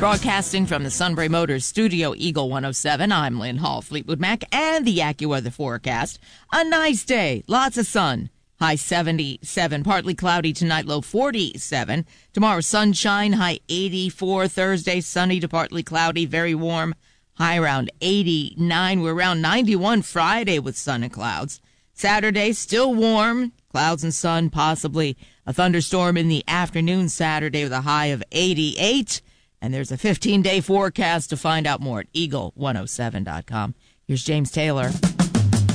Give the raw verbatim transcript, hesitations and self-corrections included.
Broadcasting from the Sunbury Motors Studio, Eagle one oh seven, I'm Lynn Hall, Fleetwood Mac, and the AccuWeather forecast. A nice day, lots of sun. High seventy-seven, partly cloudy tonight, low forty-seven. Tomorrow, sunshine, high eighty-four. Thursday, sunny to partly cloudy, very warm, high around eighty-nine. We're around ninety-one Friday with sun and clouds. Saturday, still warm, clouds and sun, possibly a thunderstorm in the afternoon Saturday with a high of eighty-eight. And there's a fifteen-day forecast to find out more at eagle one oh seven dot com. Here's James Taylor.